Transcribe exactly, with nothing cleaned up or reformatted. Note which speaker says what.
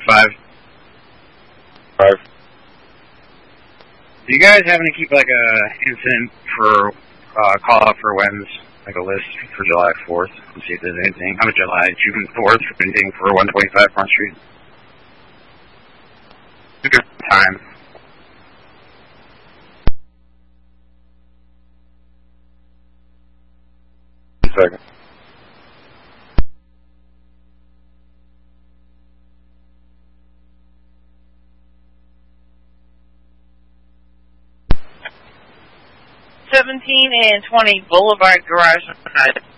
Speaker 1: Five.
Speaker 2: Five.
Speaker 1: Do you guys happen to keep like a incident for uh, call out for wins, like a list for July fourth, and see if there's anything? I'm a July June fourth, anything for one twenty-five Front Street. It's a good time.
Speaker 2: Second.
Speaker 3: seventeen and twenty Boulevard Garage.